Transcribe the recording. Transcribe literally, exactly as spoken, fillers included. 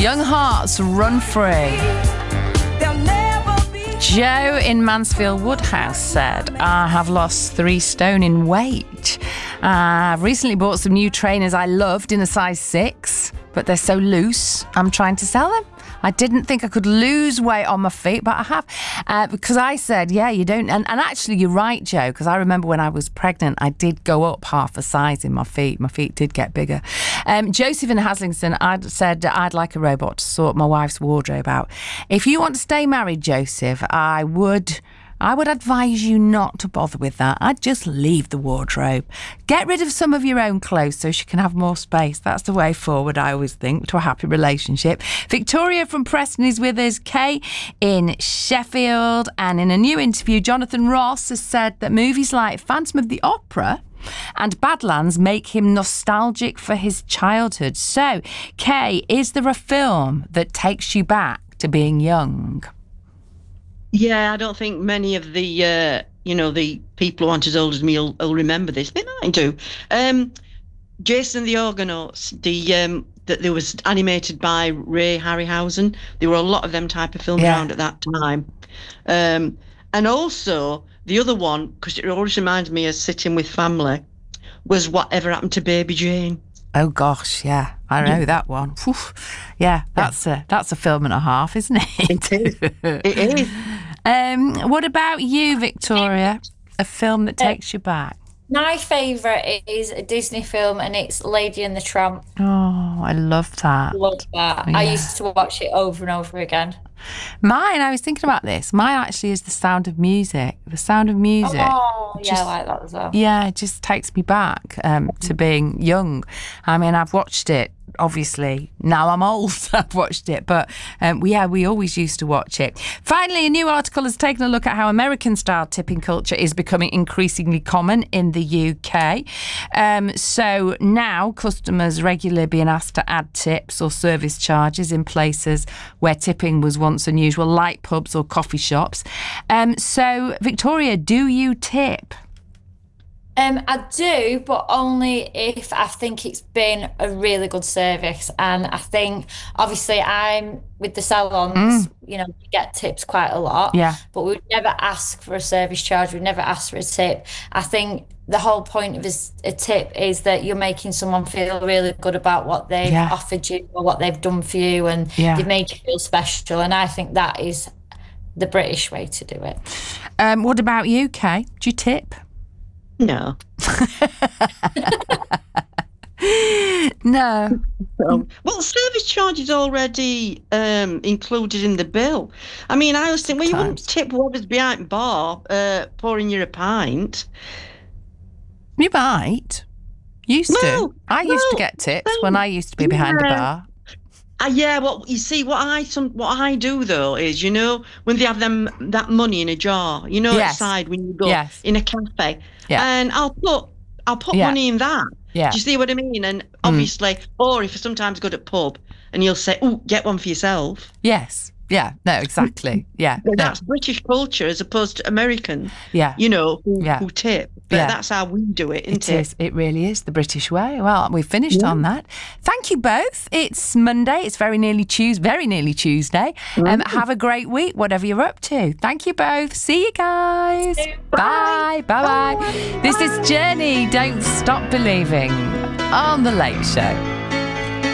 Young Hearts, Run Free. Joe in Mansfield Woodhouse said, I have lost three stone in weight. Uh, I've recently bought some new trainers I loved in a size six, but they're so loose, I'm trying to sell them. I didn't think I could lose weight on my feet, but I have. Uh, because I said, yeah, you don't. And, and actually, you're right, Joe, because I remember when I was pregnant, I did go up half a size in my feet. My feet did get bigger. Um, Joseph in Haslington, I'd said I'd like a robot to sort my wife's wardrobe out. If you want to stay married, Joseph, I would... I would advise you not to bother with that. I'd just leave the wardrobe. Get rid of some of your own clothes so she can have more space. That's the way forward, I always think, to a happy relationship. Victoria from Preston is with us. Kay in Sheffield. And in a new interview, Jonathan Ross has said that movies like Phantom of the Opera and Badlands make him nostalgic for his childhood. So, Kay, is there a film that takes you back to being young? Yeah, I don't think many of the, uh, you know, the people who aren't as old as me will, will remember this. They might do. Um, Jason and the Argonauts, the um, that there was animated by Ray Harryhausen. There were a lot of them type of films yeah. around at that time. Um, and also the other one, because it always reminds me of sitting with family, was Whatever Happened to Baby Jane. Oh gosh, yeah, I know yeah. that one. Whew. Yeah, that's yeah. a that's a film and a half, isn't it? It is. It is. Um, what about you, Victoria? A film that takes you back? My favourite is a Disney film, and it's Lady and the Tramp. Oh, I love that. Love that. Yeah. I used to watch it over and over again. Mine, I was thinking about this. Mine actually is The Sound of Music. The Sound of Music. Oh, just, yeah, I like that as well. Yeah, it just takes me back um, to being young. I mean, I've watched it, obviously. Now I'm old, I've watched it. But um, yeah, we always used to watch it. Finally, a new article has taken a look at how American-style tipping culture is becoming increasingly common in the U K. Um, so now customers regularly being asked to add tips or service charges in places where tipping was once unusual, like pubs or coffee shops. Um, so, Victoria, do you tip? Um, I do, but only if I think it's been a really good service. And I think, obviously, I'm with the salons, mm. you know, we get tips quite a lot. Yeah. But we would never ask for a service charge. We'd never ask for a tip. I think the whole point of a tip is that you're making someone feel really good about what they've yeah. offered you or what they've done for you, and yeah. they've made you feel special. And I think that is the British way to do it. Um, what about you, Kay? Do you tip? No. No. Um, well, service charge is already um, included in the bill. I mean, I always think, well, you wouldn't tip whoever's behind the bar uh, pouring you a pint. You might. Used well, to. I well, used to get tips well, when I used to be behind yeah. a bar. Uh, yeah, well, you see, what I some what I do though is, you know, when they have them that money in a jar, you know, yes. outside when you go yes. in a cafe, yeah. and I'll put I'll put yeah. money in that. Yeah. Do you see what I mean? And obviously, mm. or if I sometimes go to pub and you'll say, "Oh, get one for yourself." Yes. Yeah. No. Exactly. Yeah. Well, no. That's British culture as opposed to American. Yeah. You know, who, yeah. who tip. But yeah. that's how we do it, isn't it? It is. It really is the British way. Well, we've finished yeah. on that. Thank you both. It's Monday. It's very nearly Tuesday. Very nearly Tuesday. Mm. Um, have a great week, whatever you're up to. Thank you both. See you guys. Bye. Bye. Bye. Bye. This is Journey. Don't Stop Believing on The Late Show.